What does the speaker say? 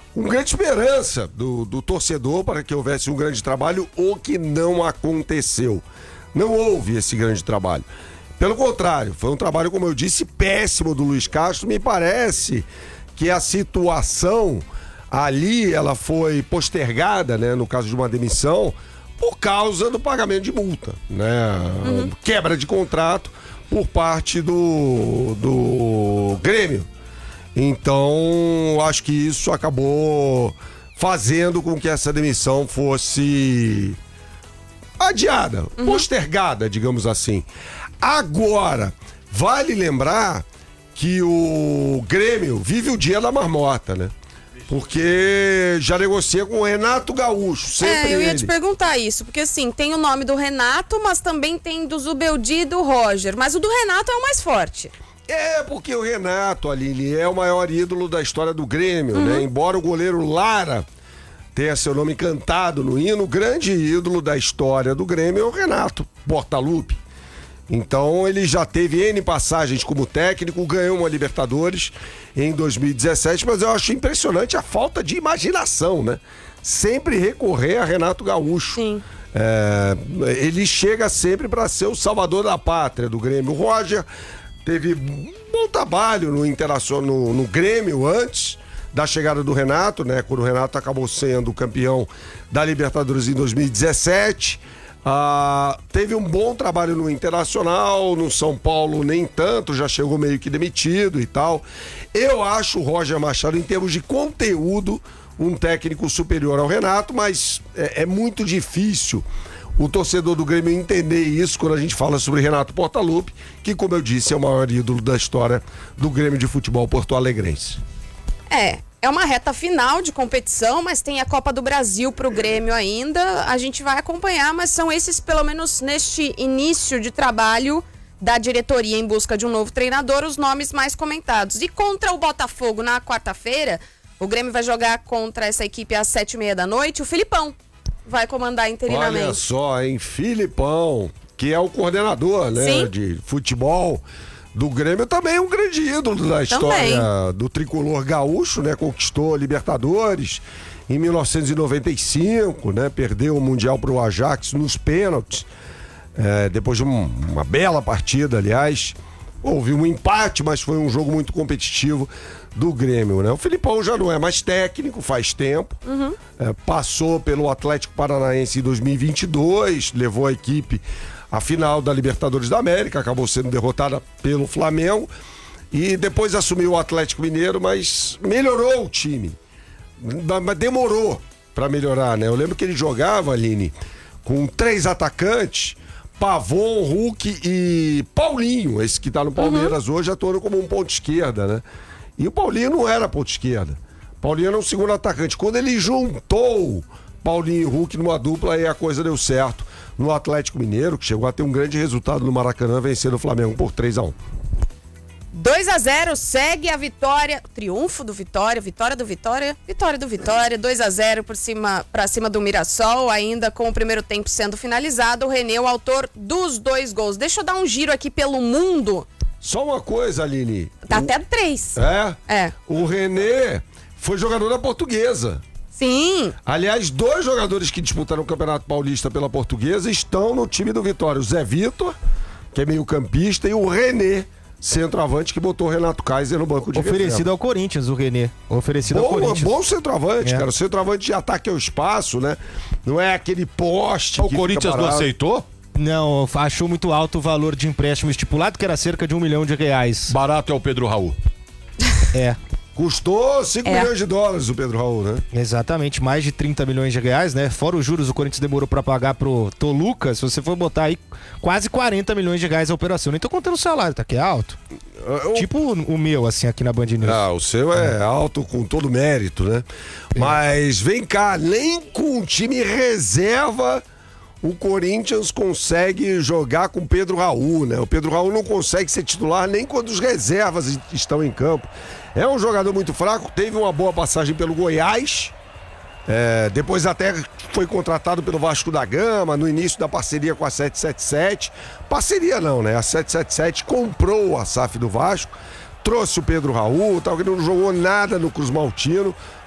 com grande esperança do torcedor para que houvesse um grande trabalho, o que não aconteceu. Não houve esse grande trabalho. Pelo contrário, foi um trabalho, como eu disse, péssimo do Luiz Castro. Me parece que a situação ali, ela foi postergada, né, no caso de uma demissão, por causa do pagamento de multa, né? Quebra de contrato por parte do Grêmio. Então, acho que isso acabou fazendo com que essa demissão fosse adiada, postergada, digamos assim. Agora, vale lembrar que o Grêmio vive o dia da marmota, né? Porque já negocia com o Renato Gaúcho, sempre eu ia ele. te perguntar isso, porque assim, tem o nome do Renato, mas também tem do Zubeldia e do Roger, mas o do Renato é o mais forte. Porque o Renato, Aline, é o maior ídolo da história do Grêmio, né? Embora o goleiro Lara tenha seu nome cantado no hino, o grande ídolo da história do Grêmio é o Renato Portaluppi. Então ele já teve N passagens como técnico, ganhou uma Libertadores em 2017, mas eu acho impressionante a falta de imaginação, né? Sempre recorrer a Renato Gaúcho. Sim. Ele chega sempre para ser o salvador da pátria do Grêmio. O Roger teve um bom trabalho no Grêmio antes da chegada do Renato, né? Quando o Renato acabou sendo campeão da Libertadores em 2017. Teve um bom trabalho no Internacional, no São Paulo nem tanto, já chegou meio que demitido e tal. Eu acho o Roger Machado, em termos de conteúdo, um técnico superior ao Renato, mas é muito difícil o torcedor do Grêmio entender isso quando a gente fala sobre Renato Portaluppi, que, como eu disse, é o maior ídolo da história do Grêmio de futebol porto-alegrense. É uma reta final de competição, mas tem a Copa do Brasil pro Grêmio ainda. A gente vai acompanhar, mas são esses, pelo menos neste início de trabalho da diretoria em busca de um novo treinador, os nomes mais comentados. E contra o Botafogo na quarta-feira, o Grêmio vai jogar contra essa equipe às 7h30 da noite. O Filipão vai comandar interinamente. Olha só, hein? Filipão, que é o coordenador, né, Sim. de futebol do Grêmio, também é um grande ídolo da história do tricolor gaúcho, né? Conquistou Libertadores em 1995, né? Perdeu o Mundial para o Ajax nos pênaltis, depois de uma bela partida, aliás. Houve um empate, mas foi um jogo muito competitivo do Grêmio, né? O Filipão já não é mais técnico, faz tempo. Passou pelo Atlético Paranaense em 2022, levou a equipe à final da Libertadores da América, acabou sendo derrotada pelo Flamengo e depois assumiu o Atlético Mineiro, mas melhorou o time. Mas demorou para melhorar, né? Eu lembro que ele jogava, Aline, com 3 atacantes, Pavon, Hulk e Paulinho, esse que tá no Palmeiras hoje, atuando como um ponto esquerda, né? E o Paulinho não era ponto esquerda. Paulinho era um segundo atacante. Quando ele juntou Paulinho e Hulk numa dupla, aí a coisa deu certo no Atlético Mineiro, que chegou a ter um grande resultado no Maracanã, vencendo o Flamengo por 3-1. 2-0, segue a vitória, triunfo do Vitória, vitória do Vitória, 2-0 pra cima do Mirassol, ainda com o primeiro tempo sendo finalizado. O René, o autor dos 2 gols. Deixa eu dar um giro aqui pelo mundo. Só uma coisa, Aline. Até 3. O René foi jogador da Portuguesa. Sim. Aliás, 2 jogadores que disputaram o Campeonato Paulista pela Portuguesa estão no time do Vitória. O Zé Vitor, que é meio campista, e o René, centroavante, que botou o Renato Kaiser no banco de oferecido reserva. ao Corinthians, o René. Oferecido ao Corinthians. Bom centroavante, cara. O centroavante de ataque ao espaço, né? Não é aquele poste. O Corinthians não aceitou? Não, achou muito alto o valor de empréstimo estipulado, que era cerca de R$1 milhão. Barato é o Pedro Raul. Custou 5 milhões de dólares o Pedro Raul, né? Exatamente, mais de R$30 milhões, né? Fora os juros, o Corinthians demorou pra pagar pro Toluca. Se você for botar aí, quase R$40 milhões a operação. Nem tô contando o salário, tá? Que é alto. Tipo o meu, assim, aqui na Band News. O seu é alto com todo mérito, né? Mas vem cá, nem com o time reserva o Corinthians consegue jogar com o Pedro Raul, né? O Pedro Raul não consegue ser titular nem quando os reservas estão em campo. É um jogador muito fraco, teve uma boa passagem pelo Goiás, depois até foi contratado pelo Vasco da Gama, no início da parceria com a 777. Parceria não, né? A 777 comprou a SAF do Vasco, trouxe o Pedro Raul, tal, que não jogou nada no Cruz Maltino,